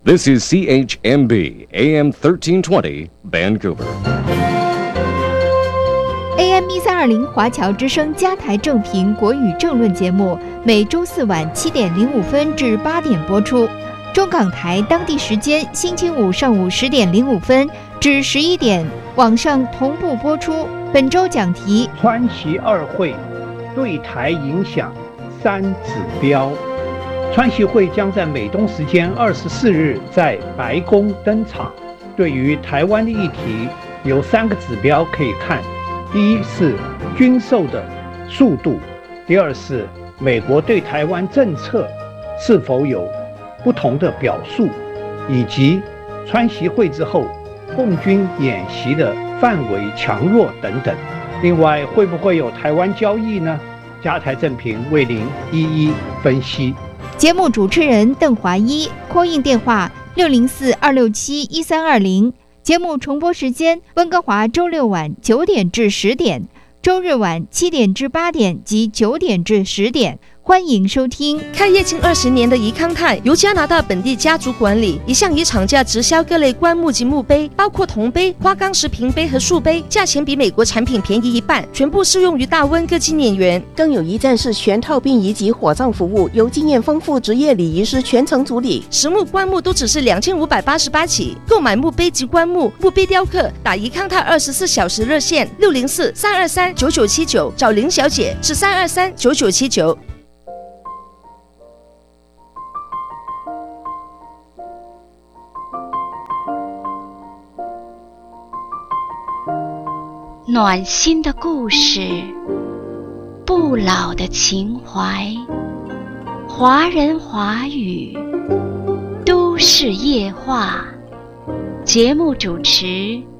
This is CHMB AM 1320 Vancouver. AM 1320华侨之声加台正频国语政论节目，每周四晚7点05分至8点播出。中港台当地时间星期五上午10点05分至11点，网上同步播出。本周讲题： 川习二会对台影响3指标。川习会将在美东时间24日在白宫登场。对于台湾的议题，有3个指标可以看：第一是军售的速度，第二是美国对台湾政策是否有不同的表述，以及川习会之后共军演习的范围强弱等等。另外，会不会有台湾交易呢？加台正频为您一一分析。 节目主持人邓华一，call in电话604-267-1320。节目重播时间：温哥华周六晚9点至10点，周日晚7点至8点及9点至10点。欢迎收听。 开业近20年的怡康泰由加拿大本地家族管理，一向以厂价直销各类棺木及墓碑，包括铜碑、花岗石瓶碑和树碑，价钱比美国产品便宜1半，全部适用于大温各纪念园。 更有一站式全套殡仪及火葬服务，由经验丰富职业礼仪师全程处理。 实木棺木都只是2588起，购买墓碑及棺木、墓碑雕刻，打怡康泰24小时热线604-323-9979，找林小姐是323-9979。 暖心的故事，不老的情怀，华人华语，都市夜话。节目主持